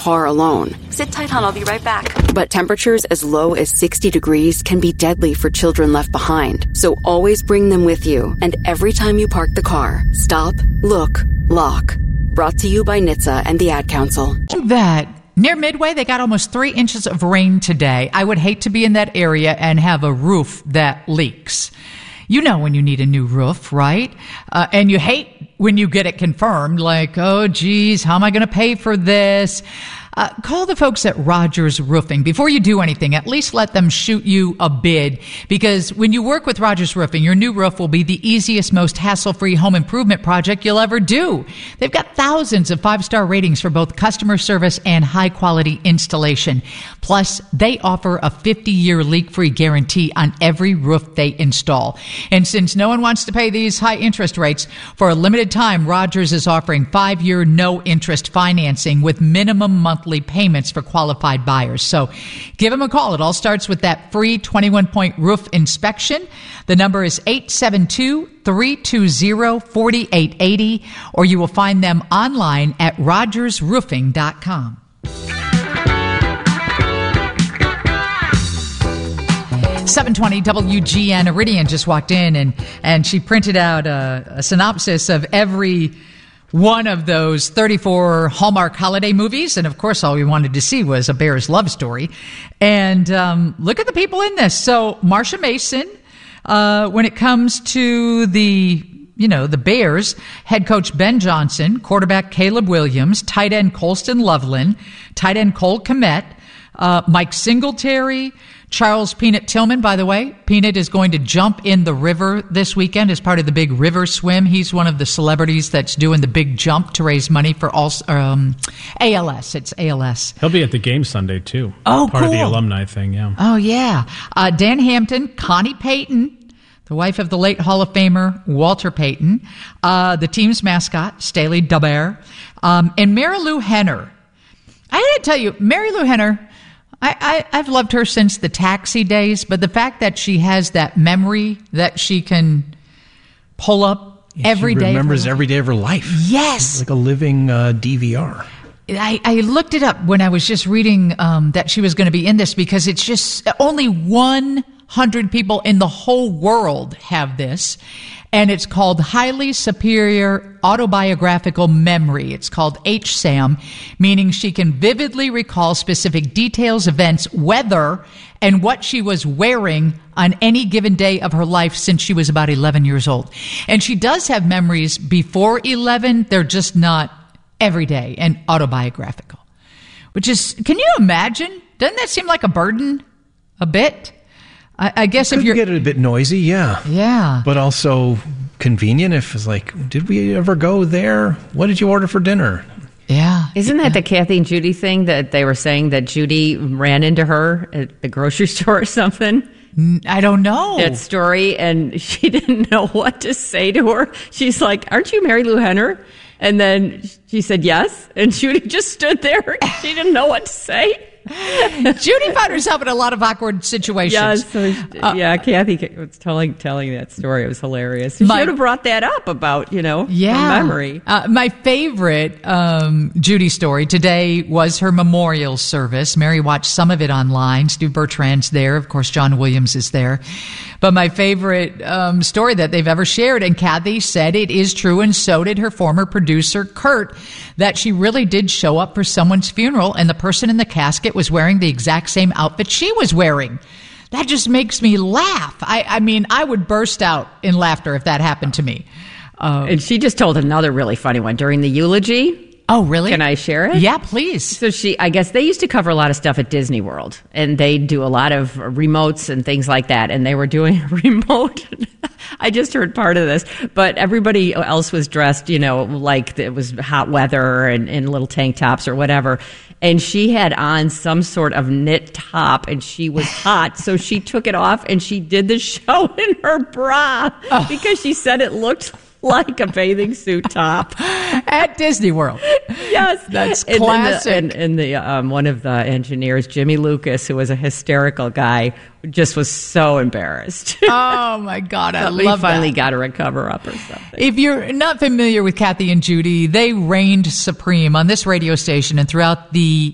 car alone. Sit tight, hon. I'll be right back. But temperatures as low as 60 degrees can be deadly for children left behind. So always bring them with you. And every time you park the car, stop, look, lock. Brought to you by NHTSA and the Ad Council. That near Midway, they got almost 3 inches of rain today. I would hate to be in that area and have a roof that leaks. You know when you need a new roof, right? And you hate when you get it confirmed, like, oh, geez, how am I going to pay for this? Call the folks at Rogers Roofing. Before you do anything, at least let them shoot you a bid, because when you work with Rogers Roofing, your new roof will be the easiest, most hassle-free home improvement project you'll ever do. They've got thousands of 5-star ratings for both customer service and high-quality installation. Plus, they offer a 50-year leak-free guarantee on every roof they install. And since no one wants to pay these high interest rates, for a limited time, Rogers is offering 5-year no-interest financing with minimum monthly payments for qualified buyers. So give them a call. It all starts with that free 21-point roof inspection. The number is 872-320-4880, or you will find them online at rogersroofing.com. 720 WGN. Iridian just walked in and she printed out a synopsis of every one of those 34 Hallmark holiday movies. And of course, all we wanted to see was a Bears love story. And look at the people in this. So Marsha Mason, when it comes to the Bears, head coach Ben Johnson, quarterback Caleb Williams, tight end Colston Loveland, tight end Cole Kmet, Mike Singletary, Charles Peanut Tillman, by the way. Peanut is going to jump in the river this weekend as part of the big river swim. He's one of the celebrities that's doing the big jump to raise money for ALS. It's ALS. He'll be at the game Sunday, too. Oh, part cool. of the alumni thing, yeah. Oh, yeah. Dan Hampton, Connie Payton, the wife of the late Hall of Famer Walter Payton, the team's mascot, Staley Daber, and Mary Lou Henner. I got to tell you, Mary Lou Henner, I've loved her since the Taxi days, but the fact that she has that memory that she can pull up every day. She remembers every day of her life. Yes. Like a living DVR. I looked it up when I was just reading that she was going to be in this, because it's just only 100 people in the whole world have this. And it's called Highly Superior Autobiographical Memory. It's called HSAM, meaning she can vividly recall specific details, events, weather, and what she was wearing on any given day of her life since she was about 11 years old. And she does have memories before 11. They're just not everyday and autobiographical. Which is, can you imagine? Doesn't that seem like a burden a bit? I guess if you get it a bit noisy, yeah. Yeah. But also convenient if it's like, did we ever go there? What did you order for dinner? Yeah. Isn't that the Kathy and Judy thing that they were saying that Judy ran into her at the grocery store or something? I don't know. That story, and she didn't know what to say to her. She's like, aren't you Mary Lou Henner? And then she said yes, and Judy just stood there. She didn't know what to say. Judy found herself in a lot of awkward situations. Yeah, Kathy was telling that story. It was hilarious. She should have brought that up about, her memory. My favorite Judy story today was her memorial service. Mary watched some of it online. Stu Bertrand's there. Of course, John Williams is there. But my favorite story that they've ever shared, and Kathy said it is true, and so did her former producer, Kurt, that she really did show up for someone's funeral, and the person in the casket was wearing the exact same outfit she was wearing. That just makes me laugh. I mean, I would burst out in laughter if that happened to me. And she just told another really funny one during the eulogy. Oh, really? Can I share it? Yeah, please. So I guess they used to cover a lot of stuff at Disney World, and they do a lot of remotes and things like that. And they were doing a remote. I just heard part of this, but everybody else was dressed, like it was hot weather and in little tank tops or whatever. And she had on some sort of knit top, and she was hot. So she took it off, and she did the show in her bra because she said it looked like a bathing suit top at Disney World. Yes, that's classic. And the one of the engineers, Jimmy Lucas, who was a hysterical guy, just was so embarrassed. Oh my God, I love that. Finally got her a cover up or something. If you're not familiar with Kathy and Judy, they reigned supreme on this radio station and throughout the